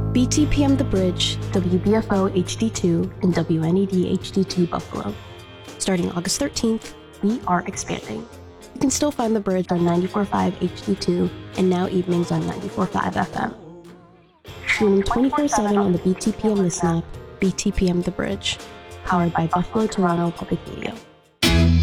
BTPM The Bridge, WBFO HD2, and WNED HD2 Buffalo. Starting August 13th, we are expanding. You can still find The Bridge on 94.5 HD2 and now evenings on 94.5 FM. Streaming 24/7 on the BTPM Listen app, BTPM The Bridge, powered by Buffalo Toronto Public Media.